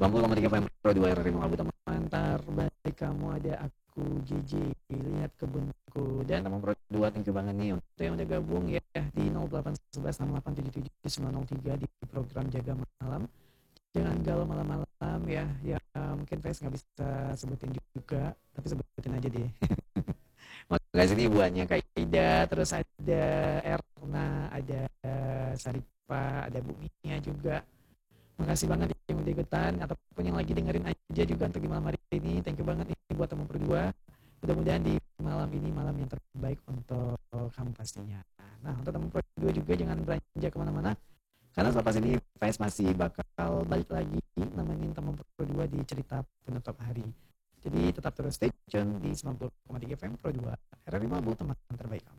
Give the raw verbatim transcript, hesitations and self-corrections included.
sembilan puluh koma tiga F M Pro dua R R I Mengabut teman terbaik kamu ada aku J J lihat kebunku dan teman Pro dua thank you banget nih untuk yang udah gabung ya di nol delapan satu satu enam delapan tujuh tujuh sembilan nol tiga di program Jaga Malam. Jangan galau malam-malam ya, ya mungkin Fes nggak bisa sebutin juga, tapi sebutin aja deh. Makasih nih buatnya Kak Ida, terus ada Erna, ada Saripa, ada Bu Mia juga. Makasih banget yang udah ikutan ataupun yang lagi dengerin aja juga untuk di malam hari ini. Thank you banget nih buat teman berdua. Mudah-mudahan di malam ini malam yang terbaik untuk kamu pastinya. Nah untuk teman berdua juga jangan belanja kemana-mana karena selepas ini Faiz masih bakal balik lagi nemenin teman berdua di cerita penutup hari. Jadi tetap terus stay tune di sembilan puluh koma tiga F M Pro dua R R I Mabuk teman terbaik.